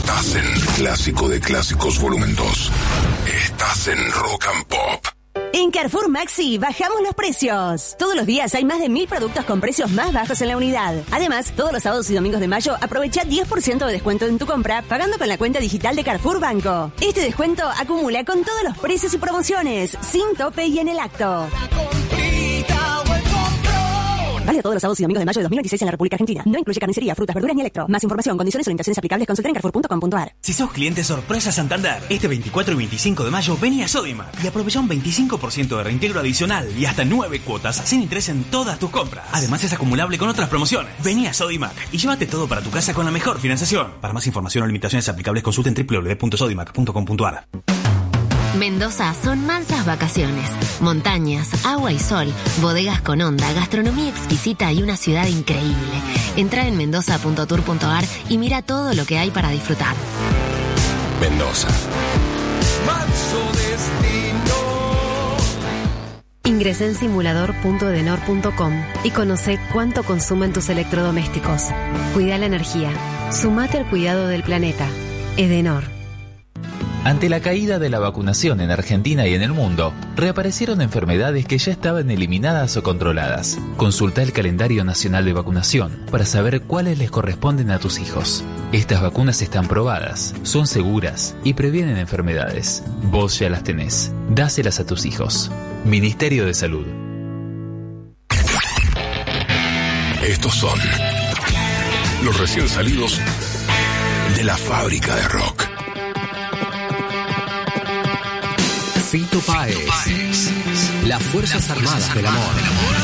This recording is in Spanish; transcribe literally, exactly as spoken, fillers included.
estás en Clásico de Clásicos Volumen dos. Estás en Rock and Pop. En Carrefour Maxi bajamos los precios. Todos los días hay más de mil productos con precios más bajos en la unidad. Además, todos los sábados y domingos de mayo aprovecha diez por ciento de descuento en tu compra pagando con la cuenta digital de Carrefour Banco. Este descuento acumula con todos los precios y promociones, sin tope y en el acto. Vale todos los sábados y domingos de mayo de dos mil veintiséis en la República Argentina. No incluye carnicería, frutas, verduras ni electro. Más información, condiciones o limitaciones aplicables, consulta en carrefour punto com punto a r. Si sos cliente sorpresa Santander, este veinticuatro y veinticinco de mayo vení a Sodimac y aprovecha un veinticinco por ciento de reintegro adicional y hasta nueve cuotas sin interés en todas tus compras. Además es acumulable con otras promociones. Vení a Sodimac y llévate todo para tu casa con la mejor financiación. Para más información o limitaciones aplicables, consulta en doble u doble u doble u punto sodimac punto com punto a r. Mendoza son mansas vacaciones, montañas, agua y sol, bodegas con onda, gastronomía exquisita y una ciudad increíble. Entra en mendoza punto tour punto a r y mira todo lo que hay para disfrutar. Mendoza. Manso destino. Ingresa en simulador punto edenor punto com y conoce cuánto consumen tus electrodomésticos. Cuida la energía. Sumate al cuidado del planeta. Edenor. Ante la caída de la vacunación en Argentina y en el mundo, reaparecieron enfermedades que ya estaban eliminadas o controladas. Consulta el calendario nacional de vacunación para saber cuáles les corresponden a tus hijos. Estas vacunas están probadas, son seguras y previenen enfermedades. Vos ya las tenés. Dáselas a tus hijos. Ministerio de Salud. Estos son los recién salidos de la fábrica de rock. Fito Páez, las Fuerzas Armadas del Amor.